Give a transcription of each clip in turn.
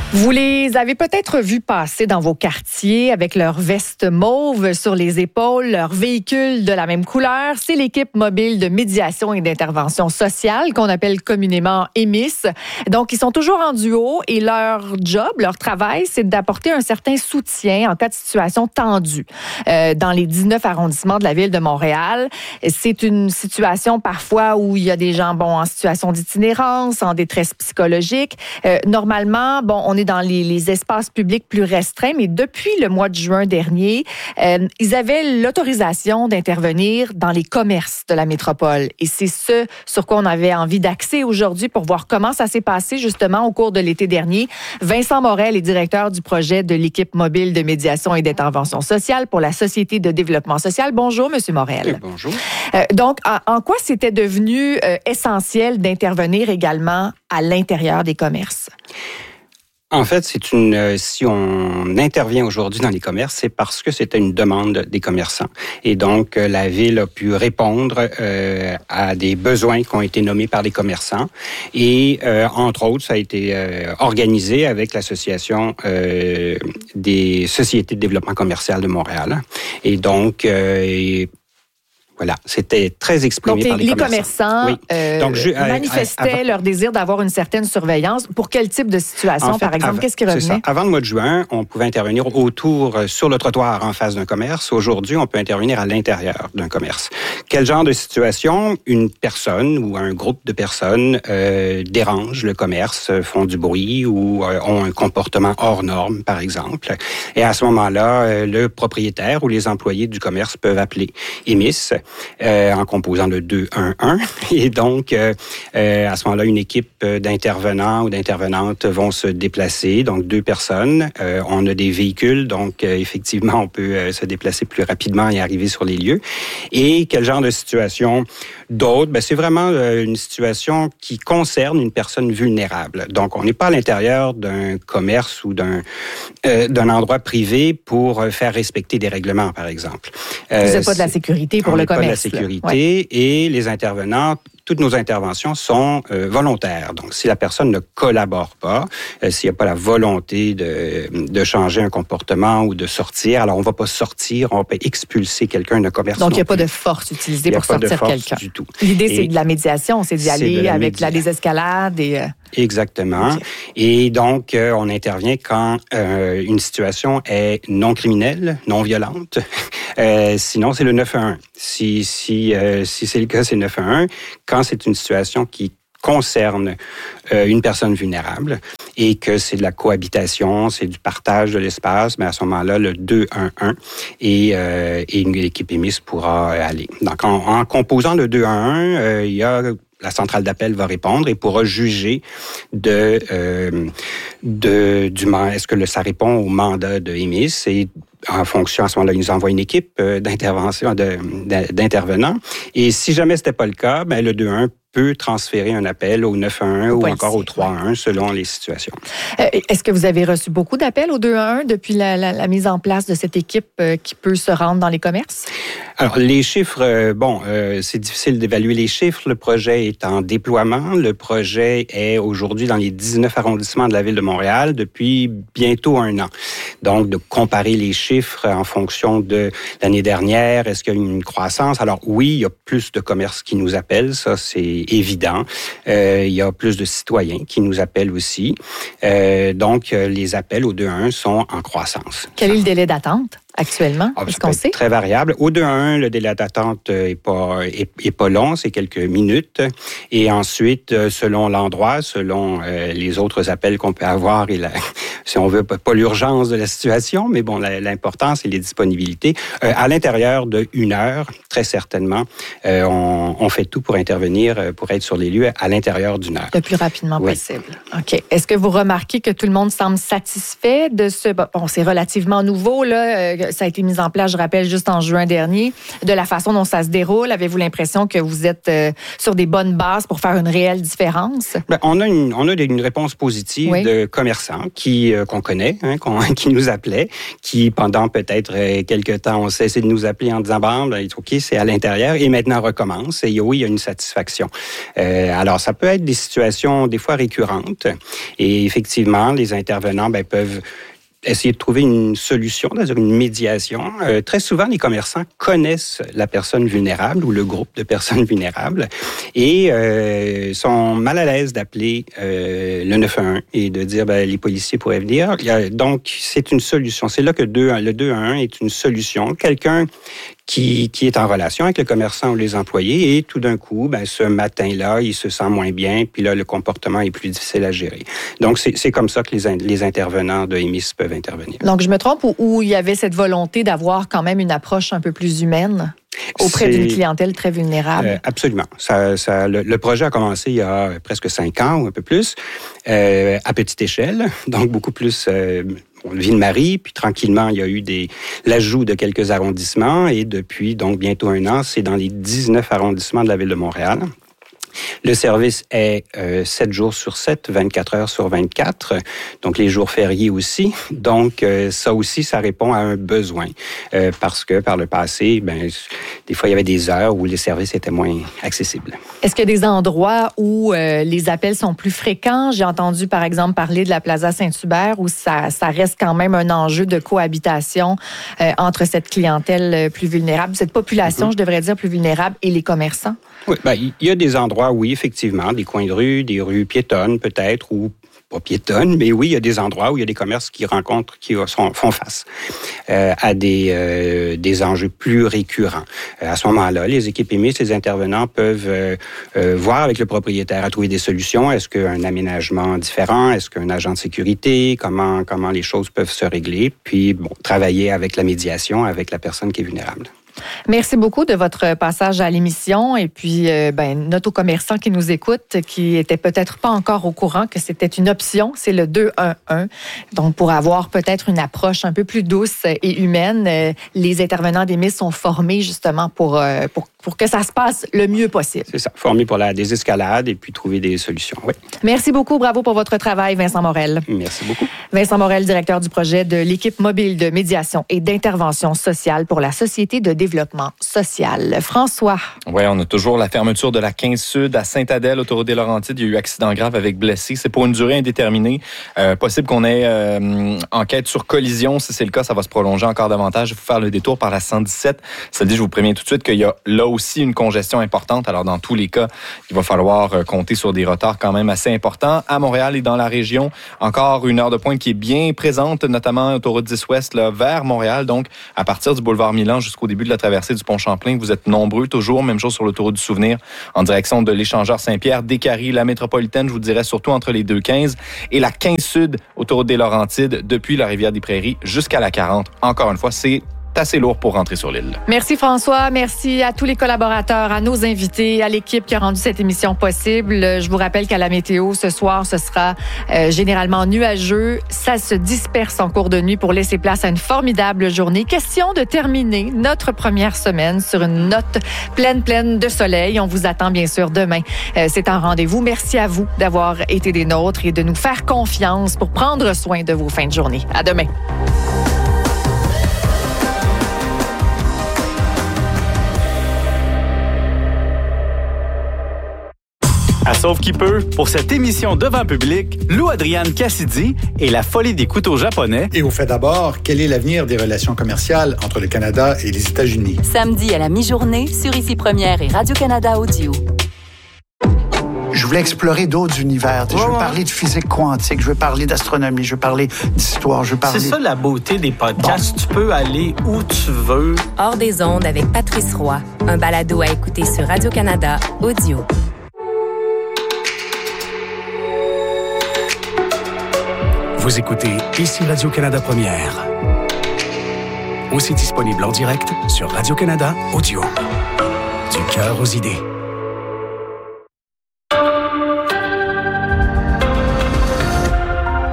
Vous les avez peut-être vus passer dans vos quartiers avec leur veste mauve sur les épaules, leur véhicule de la même couleur. C'est l'équipe mobile de médiation et d'intervention sociale qu'on appelle communément EMIS. Donc, ils sont toujours en duo et leur job, leur travail, c'est d'apporter un certain soutien en cas de situation tendue. Dans les 19 arrondissements de la ville de Montréal, c'est une situation parfois où il y a des gens en situation d'itinérance, en détresse psychologique. Normalement, on est dans les espaces publics plus restreints, mais depuis le mois de juin dernier, ils avaient l'autorisation d'intervenir dans les commerces de la métropole. Et c'est ce sur quoi on avait envie d'axer aujourd'hui pour voir comment ça s'est passé justement au cours de l'été dernier. Vincent Morel est directeur du projet de l'équipe mobile de médiation et d'intervention sociale pour la Société de développement social. Bonjour, Monsieur Morel. Bonjour. Donc, en quoi c'était devenu essentiel d'intervenir également à l'intérieur des commerces? En fait, si on intervient aujourd'hui dans les commerces, c'est parce que c'était une demande des commerçants. Et donc, la Ville a pu répondre à des besoins qui ont été nommés par les commerçants. Et, entre autres, ça a été organisé avec l'Association des sociétés de développement commercial de Montréal. Et donc, voilà, c'était très exprimé par les commerçants. Donc, les commerçants manifestaient leur désir d'avoir une certaine surveillance. Pour quel type de situation, par exemple? Qu'est-ce qui revenait? C'est ça. Avant le mois de juin, on pouvait intervenir sur le trottoir en face d'un commerce. Aujourd'hui, on peut intervenir à l'intérieur d'un commerce. Quel genre de situation? Une personne ou un groupe de personnes dérange le commerce, font du bruit ou ont un comportement hors norme, par exemple. Et à ce moment-là, le propriétaire ou les employés du commerce peuvent appeler EMIS, en composant le 211. Et donc, à ce moment-là, une équipe d'intervenants ou d'intervenantes vont se déplacer. Donc, 2 personnes. On a des véhicules. Donc, effectivement, on peut se déplacer plus rapidement et arriver sur les lieux. Et quel genre de situation d'autre? C'est vraiment une situation qui concerne une personne vulnérable. Donc, on n'est pas à l'intérieur d'un commerce ou d'un endroit privé pour faire respecter des règlements, par exemple. Vous n'avez pas de la sécurité pour le commerce. Pas de la sécurité et les intervenants, toutes nos interventions sont volontaires. Donc, si la personne ne collabore pas, s'il n'y a pas la volonté de changer un comportement ou de sortir, alors on ne va pas sortir, on va pas expulser quelqu'un d'un commerce. Donc, il n'y a pas de force utilisée pour sortir quelqu'un. Du tout. L'idée, c'est de la médiation, c'est d'y aller avec la désescalade et... Exactement. Okay. Et donc, on intervient quand une situation est non criminelle, non violente. Sinon, c'est le 911. Si c'est le cas, c'est le 911. Quand c'est une situation qui concerne une personne vulnérable et que c'est de la cohabitation, c'est du partage de l'espace, mais à ce moment-là, le 211 et une équipe EMIS pourra aller. Donc, en composant le 211, il y a... La centrale d'appel va répondre et pourra juger est-ce que ça répond au mandat de EMIS et en fonction, à ce moment-là, ils nous envoient une équipe d'intervention, d'intervenants. Et si jamais c'était pas le cas, le 211 peut transférer un appel au 911 ou encore au 311 selon les situations. Est-ce que vous avez reçu beaucoup d'appels au 211 depuis la mise en place de cette équipe qui peut se rendre dans les commerces? Alors, les chiffres, c'est difficile d'évaluer les chiffres. Le projet est en déploiement. Le projet est aujourd'hui dans les 19 arrondissements de la ville de Montréal depuis bientôt 1 an. Donc, de comparer les chiffres en fonction de l'année dernière, est-ce qu'il y a une croissance? Alors oui, il y a plus de commerces qui nous appellent, ça c'est évident. Il y a plus de citoyens qui nous appellent aussi. Donc, les appels au 211 sont en croissance. Quel est le délai d'attente actuellement? Est-ce qu'on sait? Très variable. Au 211, le délai d'attente est pas long, c'est quelques minutes. Et ensuite, selon l'endroit, selon les autres appels qu'on peut avoir et si on veut, pas l'urgence de la situation, mais l'important, c'est les disponibilités. À l'intérieur de 1 heure, très certainement, on fait tout pour intervenir, pour être sur les lieux à l'intérieur d'1 heure. Le plus rapidement possible. OK. Est-ce que vous remarquez que tout le monde semble satisfait de ce... c'est relativement nouveau, là. Ça a été mis en place, je rappelle, juste en juin dernier. De la façon dont ça se déroule, avez-vous l'impression que vous êtes sur des bonnes bases pour faire une réelle différence? On a une réponse positive de commerçants qui qu'on connaît, qui nous appelaient, qui pendant peut-être quelques temps ont cessé de nous appeler en disant OK, c'est à l'intérieur et maintenant recommence. Et oui, il y a une satisfaction. Alors, ça peut être des situations des fois récurrentes et effectivement, les intervenants peuvent essayer de trouver une solution, c'est-à-dire une médiation. Très souvent, les commerçants connaissent la personne vulnérable ou le groupe de personnes vulnérables et sont mal à l'aise d'appeler le 911 et de dire les policiers pourraient venir. Donc, c'est une solution. C'est là que le 211 est une solution. Quelqu'un qui est en relation avec le commerçant ou les employés et tout d'un coup, ce matin-là, il se sent moins bien, puis là, le comportement est plus difficile à gérer. Donc, c'est comme ça que les intervenants de EMIS peuvent intervenir. Donc, je me trompe ou il y avait cette volonté d'avoir quand même une approche un peu plus humaine auprès d'une clientèle très vulnérable? Absolument. Le projet a commencé il y a presque 5 ans ou un peu plus, à petite échelle, donc beaucoup plus... Ville-Marie, puis tranquillement, il y a eu l'ajout de quelques arrondissements et depuis donc bientôt 1 an, c'est dans les 19 arrondissements de la Ville de Montréal. Le service est 7 jours sur 7, 24 heures sur 24, donc les jours fériés aussi. Donc, ça aussi, ça répond à un besoin parce que par le passé, des fois, il y avait des heures où les services étaient moins accessibles. Est-ce qu'il y a des endroits où les appels sont plus fréquents? J'ai entendu, par exemple, parler de la Plaza Saint-Hubert où ça reste quand même un enjeu de cohabitation entre cette clientèle plus vulnérable, cette population, je devrais dire, plus vulnérable et les commerçants. Oui, il y a des endroits, oui, effectivement, des coins de rue, des rues piétonnes peut-être, ou pas piétonnes, mais oui, il y a des endroits où il y a des commerces qui font face à des enjeux plus récurrents. À ce moment-là, les équipes EMIS, les intervenants peuvent voir avec le propriétaire à trouver des solutions. Est-ce qu'un aménagement différent? Est-ce qu'un agent de sécurité? Comment les choses peuvent se régler? Puis, travailler avec la médiation, avec la personne qui est vulnérable. Merci beaucoup de votre passage à l'émission et puis note aux commerçants qui nous écoutent, qui n'étaient peut-être pas encore au courant que c'était une option, c'est le 211. Donc, pour avoir peut-être une approche un peu plus douce et humaine, les intervenants d'EMIS sont formés justement pour que ça se passe le mieux possible. C'est ça, formés pour la désescalade et puis trouver des solutions, oui. Merci beaucoup, bravo pour votre travail, Vincent Morel. Merci beaucoup. Vincent Morel, directeur du projet de l'équipe mobile de médiation et d'intervention sociale pour la Société de développement social. François. Oui, on a toujours la fermeture de la 15 Sud à Sainte-Adèle, autoroute des Laurentides. Il y a eu accident grave avec blessés. C'est pour une durée indéterminée. Possible qu'on ait enquête sur collision. Si c'est le cas, ça va se prolonger encore davantage. Il faut faire le détour par la 117. Ça dit, je vous préviens tout de suite qu'il y a là aussi une congestion importante. Alors, dans tous les cas, il va falloir compter sur des retards quand même assez importants. À Montréal et dans la région, encore une heure de pointe qui est bien présente, notamment autoroute 10 Ouest là, vers Montréal. Donc, à partir du boulevard Milan jusqu'au début de la traversée du pont Champlain, vous êtes nombreux toujours. Même chose sur l'autoroute du Souvenir en direction de l'échangeur Saint-Pierre, Décarie, la métropolitaine, je vous dirais surtout entre les 215 et la 15 Sud, autoroute des Laurentides, depuis la rivière des Prairies jusqu'à la 40. Encore une fois, c'est assez lourd pour rentrer sur l'île. Merci François, merci à tous les collaborateurs, à nos invités, à l'équipe qui a rendu cette émission possible. Je vous rappelle qu'à la météo, ce soir, ce sera généralement nuageux. Ça se disperse en cours de nuit pour laisser place à une formidable journée. Question de terminer notre première semaine sur une note pleine de soleil. On vous attend bien sûr demain. C'est un rendez-vous. Merci à vous d'avoir été des nôtres et de nous faire confiance pour prendre soin de vos fins de journée. À demain. À Sauve qui peut, pour cette émission devant public, Lou Adrienne Cassidy et la folie des couteaux japonais. Et au fait d'abord, quel est l'avenir des relations commerciales entre le Canada et les États-Unis? Samedi à la mi-journée, sur Ici Première et Radio-Canada Audio. Je voulais explorer d'autres univers. Je veux parler de physique quantique, je veux parler d'astronomie, je veux parler d'histoire, je veux parler... C'est ça la beauté des podcasts. Bon. Tu peux aller où tu veux. Hors des ondes avec Patrice Roy. Un balado à écouter sur Radio-Canada Audio. Vous écoutez Ici Radio-Canada Première. Aussi disponible en direct sur Radio-Canada Audio. Du cœur aux idées.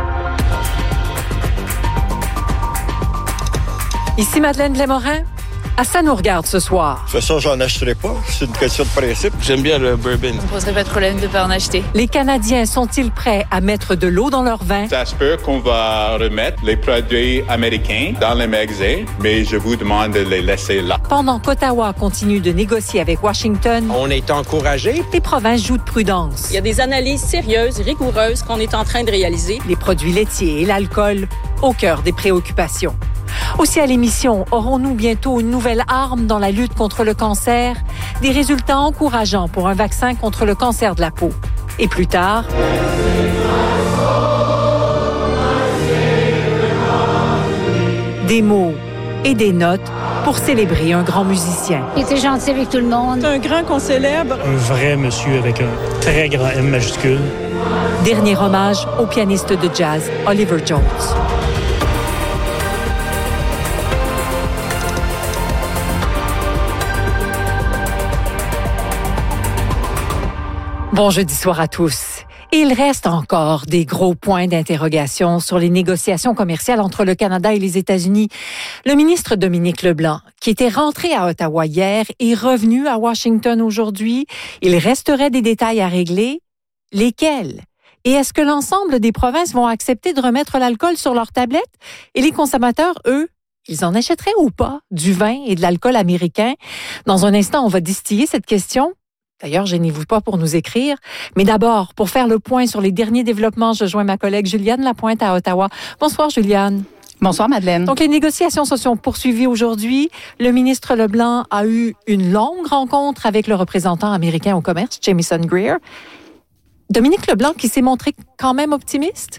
Ici Madeleine Blais-Morin. Ah, ça nous regarde ce soir. De toute façon, j'en achèterai pas. C'est une question de principe. J'aime bien le bourbon. On ne poserait pas de problème de ne pas en acheter. Les Canadiens sont-ils prêts à mettre de l'eau dans leur vin? Ça se peut qu'on va remettre les produits américains dans les magasins, mais je vous demande de les laisser là. Pendant qu'Ottawa continue de négocier avec Washington, on est encouragé. Les provinces jouent de prudence. Il y a des analyses sérieuses, rigoureuses qu'on est en train de réaliser. Les produits laitiers et l'alcool au cœur des préoccupations. Aussi à l'émission, aurons-nous bientôt une nouvelle arme dans la lutte contre le cancer? Des résultats encourageants pour un vaccin contre le cancer de la peau. Et plus tard... des mots et des notes pour célébrer un grand musicien. Il était gentil avec tout le monde. Un grand qu'on célèbre. Un vrai monsieur avec un très grand M majuscule. Dernier hommage au pianiste de jazz Oliver Jones. Bon jeudi soir à tous. Il reste encore des gros points d'interrogation sur les négociations commerciales entre le Canada et les États-Unis. Le ministre Dominique Leblanc, qui était rentré à Ottawa hier, est revenu à Washington aujourd'hui. Il resterait des détails à régler. Lesquels? Et est-ce que l'ensemble des provinces vont accepter de remettre l'alcool sur leurs tablettes? Et les consommateurs, eux, ils en achèteraient ou pas du vin et de l'alcool américain? Dans un instant, on va distiller cette question. D'ailleurs, gênez-vous pas pour nous écrire. Mais d'abord, pour faire le point sur les derniers développements, je joins ma collègue Juliane Lapointe à Ottawa. Bonsoir, Juliane. Bonsoir, Madeleine. Donc, les négociations se sont poursuivies aujourd'hui. Le ministre Leblanc a eu une longue rencontre avec le représentant américain au commerce, Jamieson Greer. Dominique Leblanc qui s'est montré quand même optimiste?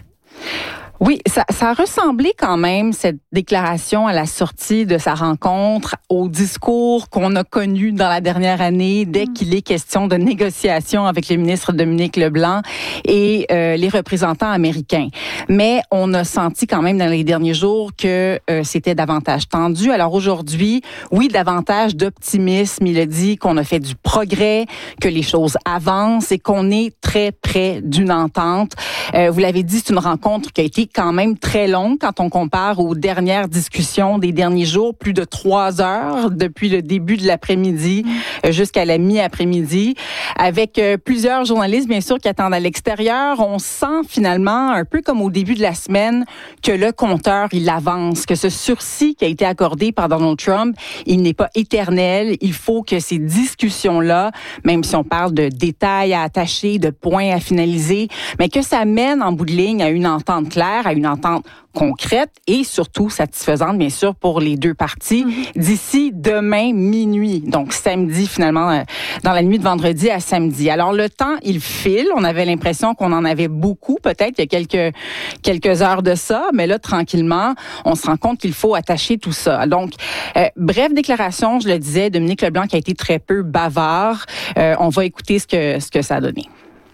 Oui, ça a ressemblé quand même, cette déclaration à la sortie de sa rencontre, au discours qu'on a connu dans la dernière année dès qu'il est question de négociation avec le ministre Dominique Leblanc et les représentants américains. Mais on a senti quand même dans les derniers jours que c'était davantage tendu. Alors aujourd'hui, oui, davantage d'optimisme. Il a dit qu'on a fait du progrès, que les choses avancent et qu'on est très près d'une entente. Vous l'avez dit, c'est une rencontre qui a été quand même très longue quand on compare aux dernières discussions des derniers jours, plus de 3 heures depuis le début de l'après-midi jusqu'à la mi-après-midi, avec plusieurs journalistes bien sûr qui attendent à l'extérieur. On sent finalement, un peu comme au début de la semaine, que le compteur il avance, que ce sursis qui a été accordé par Donald Trump, il n'est pas éternel. Il faut que ces discussions-là, même si on parle de détails à attacher, de points à finaliser, mais que ça mène en bout de ligne à une entente claire, à une entente concrète et surtout satisfaisante, bien sûr, pour les deux parties, d'ici demain minuit. Donc, samedi, finalement, dans la nuit de vendredi à samedi. Alors, le temps, il file. On avait l'impression qu'on en avait beaucoup, peut-être, il y a quelques heures de ça, mais là, tranquillement, on se rend compte qu'il faut attacher tout ça. Donc, brève déclaration, je le disais, Dominique Leblanc qui a été très peu bavard. On va écouter ce que ça a donné.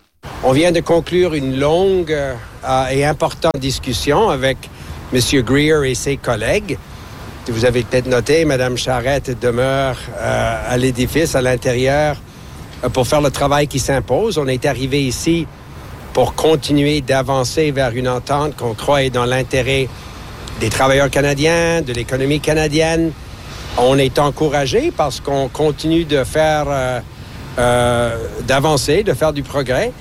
On vient de conclure une longue et importante discussion avec M. Greer et ses collègues. Vous avez peut-être noté, Mme Charette demeure à l'édifice, à l'intérieur, pour faire le travail qui s'impose. On est arrivé ici pour continuer d'avancer vers une entente qu'on croit est dans l'intérêt des travailleurs canadiens, de l'économie canadienne. On est encouragé parce qu'on continue de faire, d'avancer, de faire du progrès.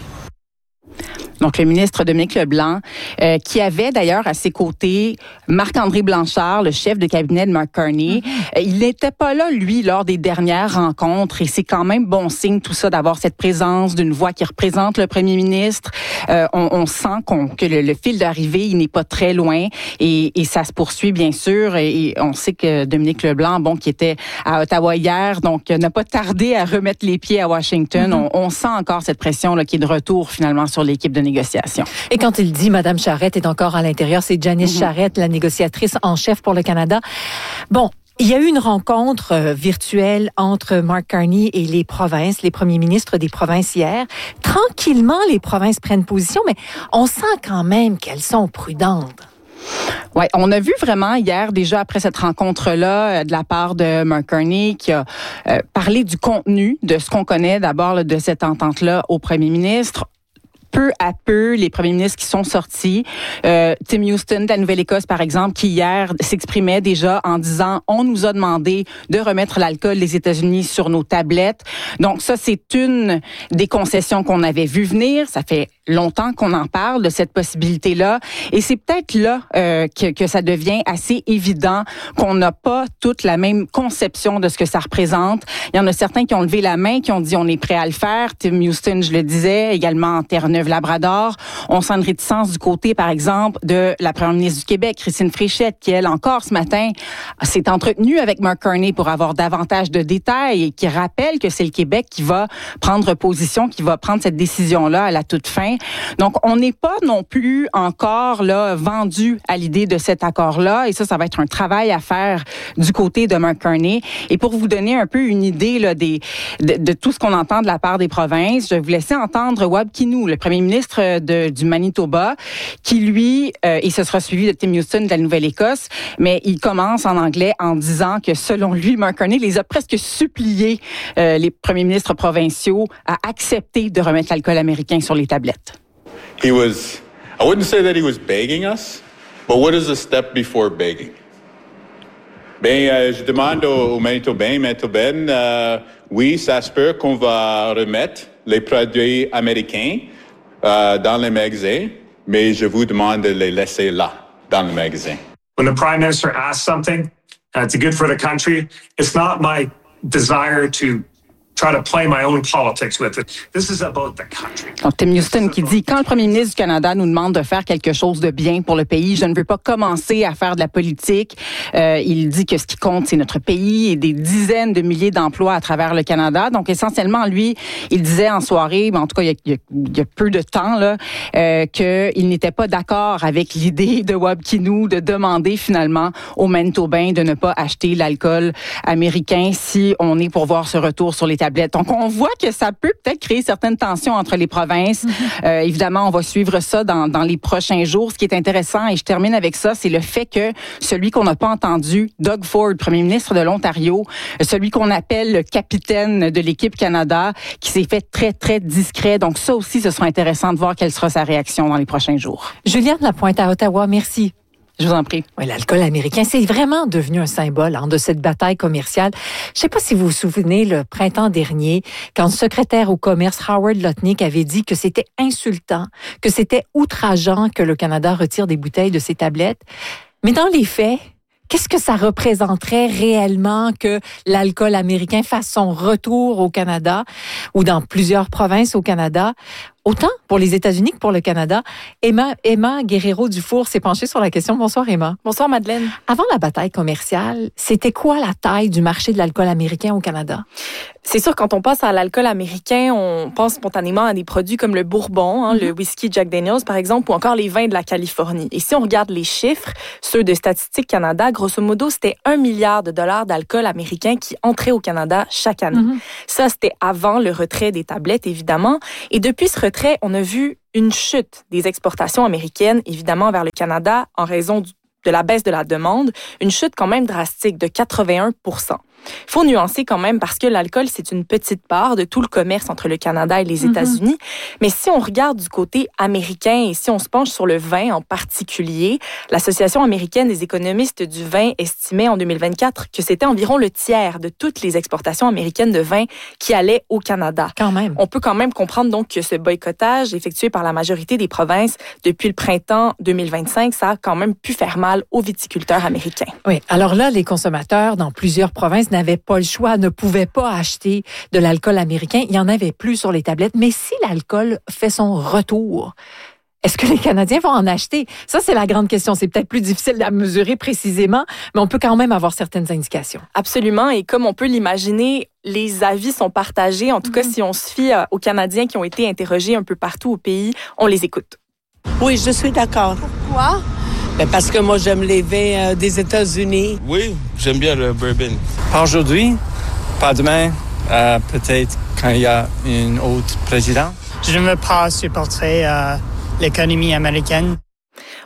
Donc, le ministre Dominique Leblanc, qui avait d'ailleurs à ses côtés Marc-André Blanchard, le chef de cabinet de Mark Carney. Il n'était pas là, lui, lors des dernières rencontres. Et c'est quand même bon signe, tout ça, d'avoir cette présence d'une voix qui représente le premier ministre. On sent que le fil d'arrivée, il n'est pas très loin. Et ça se poursuit, bien sûr. Et on sait que Dominique Leblanc, qui était à Ottawa hier, donc n'a pas tardé à remettre les pieds à Washington. On sent encore cette pression là, qui est de retour, finalement, sur l'équipe de négociation. Et quand il dit Mme Charette est encore à l'intérieur, c'est Janice Charette, la négociatrice en chef pour le Canada. Bon, il y a eu une rencontre virtuelle entre Mark Carney et les provinces, les premiers ministres des provinces hier. Tranquillement, les provinces prennent position, mais on sent quand même qu'elles sont prudentes. Ouais, on a vu vraiment hier, déjà après cette rencontre-là, de la part de Mark Carney, qui a parlé du contenu, de ce qu'on connaît d'abord là, de cette entente-là au premier ministre. peu à peu les premiers ministres qui sont sortis. Tim Houston de la Nouvelle-Écosse, par exemple, qui hier s'exprimait déjà en disant « On nous a demandé de remettre l'alcool des États-Unis sur nos tablettes ». Donc ça, c'est une des concessions qu'on avait vu venir. Ça fait longtemps qu'on en parle de cette possibilité-là. Et c'est peut-être là que ça devient assez évident qu'on n'a pas toute la même conception de ce que ça représente. Il y en a certains qui ont levé la main, qui ont dit on est prêt à le faire. Tim Houston, je le disais, également en Terre-Neuve-Labrador. On sent une réticence du côté, par exemple, de la première ministre du Québec, Christine Fréchette, qui, elle, encore ce matin, s'est entretenue avec Mark Carney pour avoir davantage de détails et qui rappelle que c'est le Québec qui va prendre position, qui va prendre cette décision-là à la toute fin. Donc, on n'est pas non plus encore là vendu à l'idée de cet accord-là. Et ça va être un travail à faire du côté de Mark Carney. Et pour vous donner un peu une idée là, de tout ce qu'on entend de la part des provinces, je vais vous laisser entendre Wab Kinew, le premier ministre du Manitoba, qui lui, et ce sera suivi de Tim Houston de la Nouvelle-Écosse, mais il commence en anglais en disant que selon lui, Mark Carney les a presque suppliés, les premiers ministres provinciaux, à accepter de remettre l'alcool américain sur les tablettes. I wouldn't say that he was begging us, but what is the step before begging? Je demande aux Manitobaines, oui, ça se peut qu'on va remettre les produits américains dans les magasins, mais je vous demande de les laisser là, dans le magasin. When the Prime Minister asks something, it's good for the country. It's not my desire to try to play my own politics with it. This is about the country. Donc, Tim Houston qui dit, quand le premier ministre du Canada nous demande de faire quelque chose de bien pour le pays, je ne veux pas commencer à faire de la politique. Il dit que ce qui compte, c'est notre pays et des dizaines de milliers d'emplois à travers le Canada. Donc, essentiellement, lui, il disait en soirée, mais en tout cas, il y a peu de temps, là, qu'il n'était pas d'accord avec l'idée de Wab Kinew de demander finalement aux Manitobains de ne pas acheter l'alcool américain si on est pour voir ce retour sur les tablettes. Donc, on voit que ça peut peut-être créer certaines tensions entre les provinces. Évidemment, on va suivre ça dans les prochains jours. Ce qui est intéressant, et je termine avec ça, c'est le fait que celui qu'on n'a pas entendu, Doug Ford, premier ministre de l'Ontario, celui qu'on appelle le capitaine de l'équipe Canada, qui s'est fait très, très discret. Donc, ça aussi, ce sera intéressant de voir quelle sera sa réaction dans les prochains jours. Juliane Lapointe à Ottawa, merci. Je vous en prie. Oui, l'alcool américain, c'est vraiment devenu un symbole de cette bataille commerciale. Je ne sais pas si vous vous souvenez, le printemps dernier, quand le secrétaire au commerce Howard Lutnick avait dit que c'était insultant, que c'était outrageant que le Canada retire des bouteilles de ses tablettes. Mais dans les faits, qu'est-ce que ça représenterait réellement que l'alcool américain fasse son retour au Canada ou dans plusieurs provinces au Canada? Autant pour les États-Unis que pour le Canada. Emma Guerrero-Dufour s'est penchée sur la question. Bonsoir, Emma. Bonsoir, Madeleine. Avant la bataille commerciale, c'était quoi la taille du marché de l'alcool américain au Canada? C'est sûr, quand on passe à l'alcool américain, on pense spontanément à des produits comme le bourbon, le whisky Jack Daniels, par exemple, ou encore les vins de la Californie. Et si on regarde les chiffres, ceux de Statistique Canada, grosso modo, c'était $1 milliard d'alcool américain qui entrait au Canada chaque année. Ça, c'était avant le retrait des tablettes, évidemment. Et depuis ce retrait, on a vu une chute des exportations américaines, évidemment, vers le Canada en raison de la baisse de la demande, une chute quand même drastique de 81%. Il faut nuancer quand même parce que l'alcool, c'est une petite part de tout le commerce entre le Canada et les États-Unis. Mais si on regarde du côté américain et si on se penche sur le vin en particulier, l'Association américaine des économistes du vin estimait en 2024 que c'était environ le tiers de toutes les exportations américaines de vin qui allaient au Canada. Quand même. On peut quand même comprendre donc que ce boycottage effectué par la majorité des provinces depuis le printemps 2025, ça a quand même pu faire mal aux viticulteurs américains. Oui, alors là, les consommateurs dans plusieurs provinces n'avaient pas le choix, ne pouvaient pas acheter de l'alcool américain. Il n'y en avait plus sur les tablettes. Mais si l'alcool fait son retour, est-ce que les Canadiens vont en acheter? Ça, c'est la grande question. C'est peut-être plus difficile à mesurer précisément, mais on peut quand même avoir certaines indications. Absolument. Et comme on peut l'imaginer, les avis sont partagés. En tout cas, si on se fie aux Canadiens qui ont été interrogés un peu partout au pays, on les écoute. Oui, je suis d'accord. Pourquoi? Parce que moi, j'aime les vins des États-Unis. Oui, j'aime bien le bourbon. Pas aujourd'hui, pas demain, peut-être quand il y a une autre président. Je ne veux pas supporter l'économie américaine.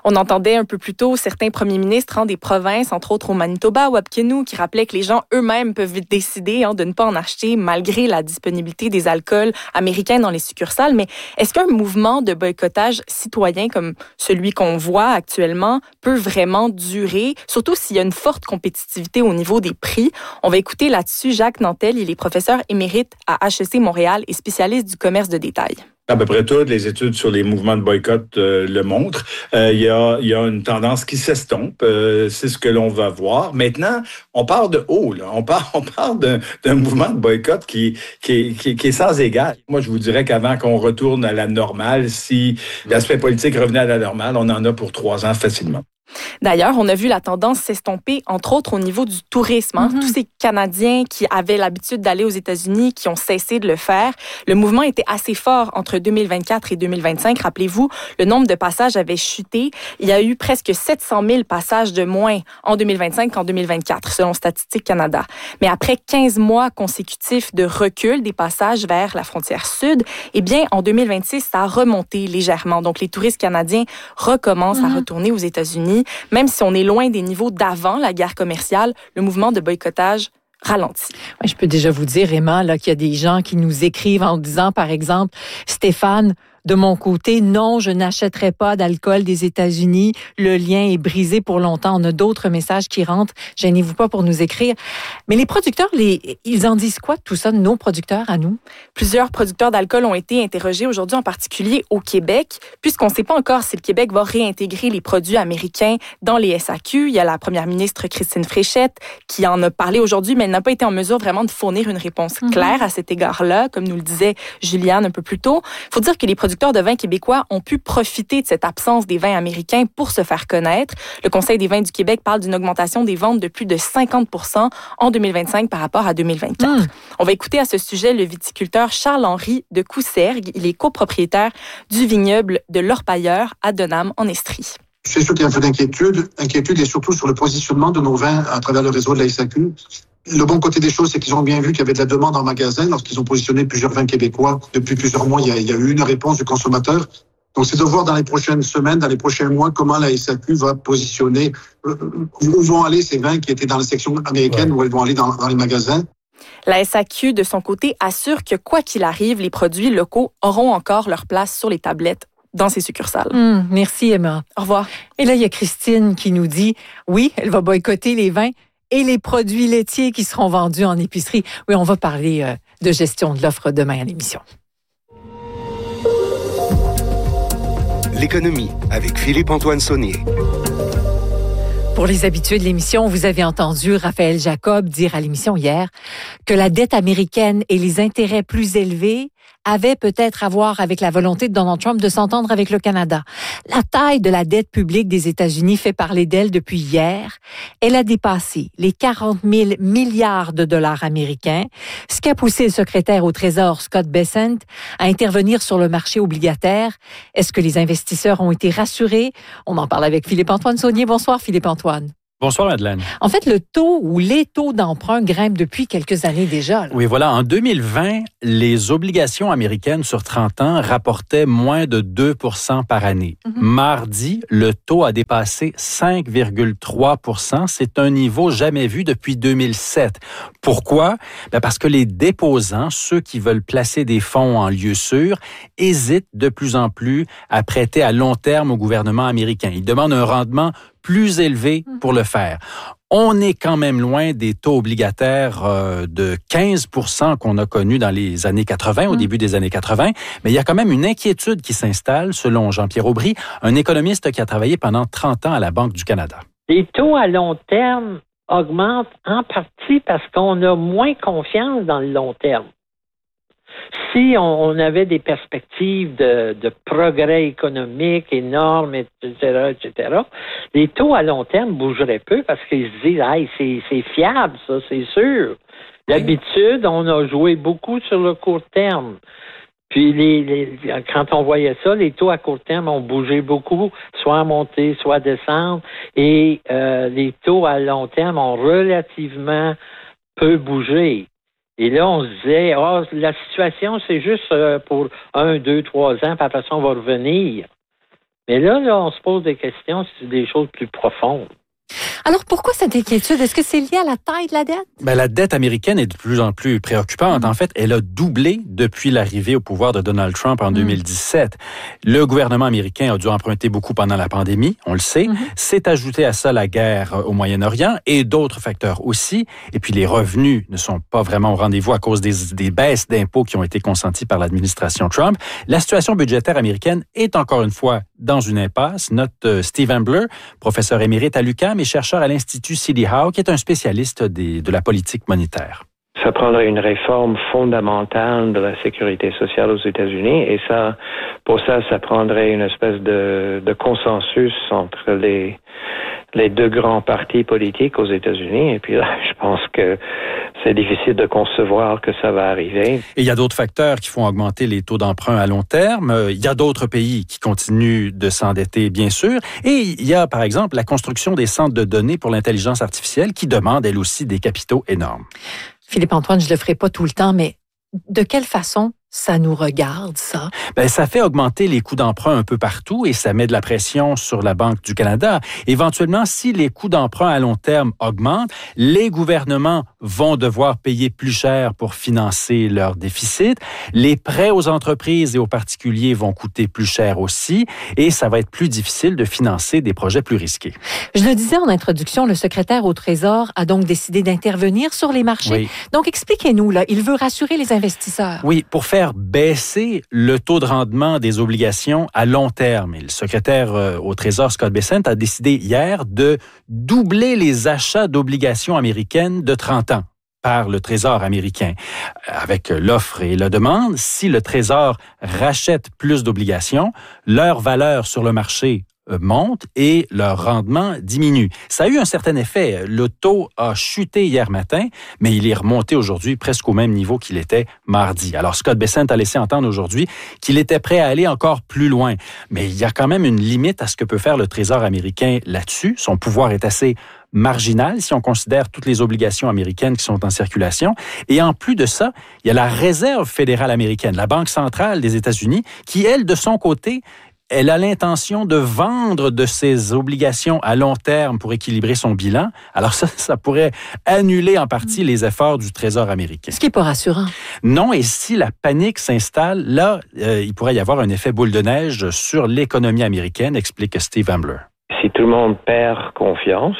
On entendait un peu plus tôt certains premiers ministres des provinces, entre autres au Manitoba ou à Pkenou, qui rappelaient que les gens eux-mêmes peuvent décider de ne pas en acheter malgré la disponibilité des alcools américains dans les succursales. Mais est-ce qu'un mouvement de boycottage citoyen comme celui qu'on voit actuellement peut vraiment durer, surtout s'il y a une forte compétitivité au niveau des prix? On va écouter là-dessus Jacques Nantel. Il est professeur émérite à HEC Montréal et spécialiste du commerce de détail. À peu près toutes les études sur les mouvements de boycott le montrent. Il y a une tendance qui s'estompe. C'est ce que l'on va voir. Maintenant, on part de haut. Là. On part d'un mouvement de boycott qui est sans égal. Moi, je vous dirais qu'avant qu'on retourne à la normale, si l'aspect politique revenait à la normale, on en a pour 3 ans facilement. D'ailleurs, on a vu la tendance s'estomper, entre autres, au niveau du tourisme. Tous ces Canadiens qui avaient l'habitude d'aller aux États-Unis, qui ont cessé de le faire. Le mouvement était assez fort entre 2024 et 2025. Rappelez-vous, le nombre de passages avait chuté. Il y a eu presque 700 000 passages de moins en 2025 qu'en 2024, selon Statistique Canada. Mais après 15 mois consécutifs de recul des passages vers la frontière sud, eh bien, en 2026, ça a remonté légèrement. Donc, les touristes canadiens recommencent à retourner aux États-Unis. Même si on est loin des niveaux d'avant la guerre commerciale, le mouvement de boycottage ralentit. Oui, je peux déjà vous dire, Emma, là, qu'il y a des gens qui nous écrivent en disant, par exemple, Stéphane, de mon côté, non, je n'achèterai pas d'alcool des États-Unis. Le lien est brisé pour longtemps. On a d'autres messages qui rentrent. Gênez-vous pas pour nous écrire. Mais les producteurs, ils en disent quoi de tout ça, nos producteurs à nous? Plusieurs producteurs d'alcool ont été interrogés aujourd'hui, en particulier au Québec, puisqu'on ne sait pas encore si le Québec va réintégrer les produits américains dans les SAQ. Il y a la première ministre Christine Fréchette qui en a parlé aujourd'hui, mais elle n'a pas été en mesure vraiment de fournir une réponse claire à cet égard-là, comme nous le disait Juliane un peu plus tôt. Il faut dire que les producteurs de vins québécois ont pu profiter de cette absence des vins américains pour se faire connaître. Le Conseil des vins du Québec parle d'une augmentation des ventes de plus de 50% en 2025 par rapport à 2024. On va écouter à ce sujet le viticulteur Charles-Henri de Coussergues. Il est copropriétaire du vignoble de l'Orpailleur à Denham, en Estrie. C'est sûr qu'il y a un peu d'inquiétude et surtout sur le positionnement de nos vins à travers le réseau de la SAQ. Le bon côté des choses, c'est qu'ils ont bien vu qu'il y avait de la demande en magasin. Lorsqu'ils ont positionné plusieurs vins québécois depuis plusieurs mois, il y a eu une réponse du consommateur. Donc, c'est de voir dans les prochaines semaines, dans les prochains mois, comment la SAQ va positionner, où vont aller ces vins qui étaient dans la section américaine, où elles vont aller dans les magasins. La SAQ, de son côté, assure que quoi qu'il arrive, les produits locaux auront encore leur place sur les tablettes dans ses succursales. Merci, Emma. Au revoir. Et là, il y a Christine qui nous dit, oui, elle va boycotter les vins et les produits laitiers qui seront vendus en épicerie. Oui, on va parler de gestion de l'offre demain à l'émission. L'économie avec Philippe-Antoine Saunier. Pour les habitués de l'émission, vous avez entendu Raphaël Jacob dire à l'émission hier que la dette américaine et les intérêts plus élevés avaient peut-être à voir avec la volonté de Donald Trump de s'entendre avec le Canada. La taille de la dette publique des États-Unis fait parler d'elle depuis hier. Elle a dépassé les 40 000 milliards de dollars américains, ce qui a poussé le secrétaire au Trésor, Scott Bessent, à intervenir sur le marché obligataire. Est-ce que les investisseurs ont été rassurés? On en parle avec Philippe-Antoine Saunier. Bonsoir, Philippe-Antoine. Bonsoir, Madeleine. En fait, le taux ou les taux d'emprunt grimpent depuis quelques années déjà. Là. Oui, voilà. En 2020, les obligations américaines sur 30 ans rapportaient moins de 2 % par année. Mardi, le taux a dépassé 5,3 %. C'est un niveau jamais vu depuis 2007. Pourquoi? Parce que les déposants, ceux qui veulent placer des fonds en lieu sûr, hésitent de plus en plus à prêter à long terme au gouvernement américain. Ils demandent un rendement plus élevé pour le faire. On est quand même loin des taux obligataires de 15 % qu'on a connus dans les années 80, au début des années 80, mais il y a quand même une inquiétude qui s'installe, selon Jean-Pierre Aubry, un économiste qui a travaillé pendant 30 ans à la Banque du Canada. Les taux à long terme augmentent en partie parce qu'on a moins confiance dans le long terme. Si on avait des perspectives de progrès économique énormes, etc., les taux à long terme bougeraient peu parce qu'ils se disent hey, c'est fiable, ça, c'est sûr. D'habitude, on a joué beaucoup sur le court terme. Puis quand on voyait ça, les taux à court terme ont bougé beaucoup, soit monter, soit descendre, et les taux à long terme ont relativement peu bougé. Et là, on se disait, la situation, c'est juste pour 1, 2, 3 ans, puis après ça, on va revenir. Mais là, on se pose des questions sur des choses plus profondes. Alors, pourquoi cette inquiétude? Est-ce que c'est lié à la taille de la dette? La dette américaine est de plus en plus préoccupante. En fait, elle a doublé depuis l'arrivée au pouvoir de Donald Trump en 2017. Le gouvernement américain a dû emprunter beaucoup pendant la pandémie, on le sait. S'est ajouté à ça la guerre au Moyen-Orient et d'autres facteurs aussi. Et puis, les revenus ne sont pas vraiment au rendez-vous à cause des baisses d'impôts qui ont été consenties par l'administration Trump. La situation budgétaire américaine est encore une fois dans une impasse, note Steve Ambler, professeur émérite à l'UQAM et chercheur à l'Institut City Hall, qui est un spécialiste de la politique monétaire. Ça prendrait une réforme fondamentale de la sécurité sociale aux États-Unis et pour ça prendrait une espèce de consensus entre les deux grands partis politiques aux États-Unis. Et puis là, je pense que c'est difficile de concevoir que ça va arriver. Et il y a d'autres facteurs qui font augmenter les taux d'emprunt à long terme. Il y a d'autres pays qui continuent de s'endetter, bien sûr. Et il y a, par exemple, la construction des centres de données pour l'intelligence artificielle qui demande, elle aussi, des capitaux énormes. Philippe-Antoine, je le ferai pas tout le temps, mais de quelle façon ça nous regarde, ça? Ça fait augmenter les coûts d'emprunt un peu partout et ça met de la pression sur la Banque du Canada. Éventuellement, si les coûts d'emprunt à long terme augmentent, les gouvernements vont devoir payer plus cher pour financer leur déficit. Les prêts aux entreprises et aux particuliers vont coûter plus cher aussi et ça va être plus difficile de financer des projets plus risqués. Je le disais en introduction, le secrétaire au Trésor a donc décidé d'intervenir sur les marchés. Oui. Donc, expliquez-nous, là, il veut rassurer les investisseurs. Oui, pour faire baisser le taux de rendement des obligations à long terme. Et le secrétaire au Trésor, Scott Bessent, a décidé hier de doubler les achats d'obligations américaines de 30 ans par le Trésor américain. Avec l'offre et la demande, si le Trésor rachète plus d'obligations, leur valeur sur le marché monte et leur rendement diminue. Ça a eu un certain effet. Le taux a chuté hier matin, mais il est remonté aujourd'hui presque au même niveau qu'il était mardi. Alors, Scott Bessent a laissé entendre aujourd'hui qu'il était prêt à aller encore plus loin. Mais il y a quand même une limite à ce que peut faire le Trésor américain là-dessus. Son pouvoir est assez marginal si on considère toutes les obligations américaines qui sont en circulation. Et en plus de ça, il y a la Réserve fédérale américaine, la Banque centrale des États-Unis, qui, elle, de son côté, elle a l'intention de vendre de ses obligations à long terme pour équilibrer son bilan. Alors ça pourrait annuler en partie les efforts du Trésor américain. Ce qui n'est pas rassurant. Non, et si la panique s'installe, là, il pourrait y avoir un effet boule de neige sur l'économie américaine, explique Steve Ambler. Si tout le monde perd confiance,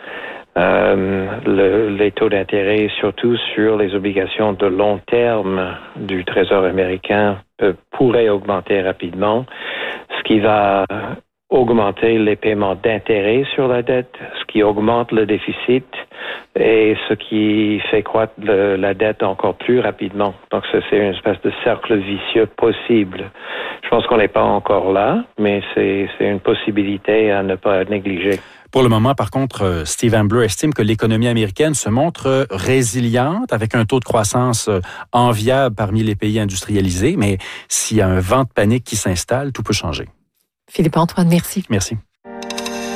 les taux d'intérêt, surtout sur les obligations de long terme du Trésor américain, pourraient augmenter rapidement, ce qui va augmenter les paiements d'intérêt sur la dette, ce qui augmente le déficit et ce qui fait croître la dette encore plus rapidement. Donc, c'est une espèce de cercle vicieux possible. Je pense qu'on n'est pas encore là, mais c'est une possibilité à ne pas négliger. Pour le moment, par contre, Steve Ambler estime que l'économie américaine se montre résiliente avec un taux de croissance enviable parmi les pays industrialisés. Mais s'il y a un vent de panique qui s'installe, tout peut changer. Philippe-Antoine, merci. Merci.